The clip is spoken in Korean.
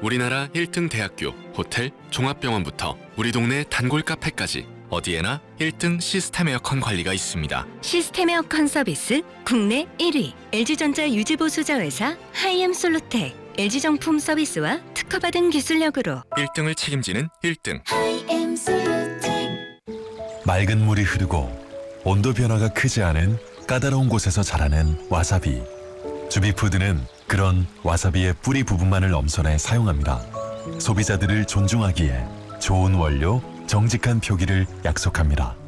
우리나라 1등 대학교, 호텔, 종합병원부터 우리 동네 단골 카페까지 어디에나 1등 시스템 에어컨 관리가 있습니다. 시스템 에어컨 서비스 국내 1위 LG전자 유지보수자 회사 하이엠솔루텍 LG정품 서비스와 특허받은 기술력으로 1등을 책임지는 1등. 맑은 물이 흐르고 온도 변화가 크지 않은 까다로운 곳에서 자라는 와사비. 주비푸드는 그런 와사비의 뿌리 부분만을 엄선해 사용합니다. 소비자들을 존중하기에 좋은 원료, 정직한 표기를 약속합니다.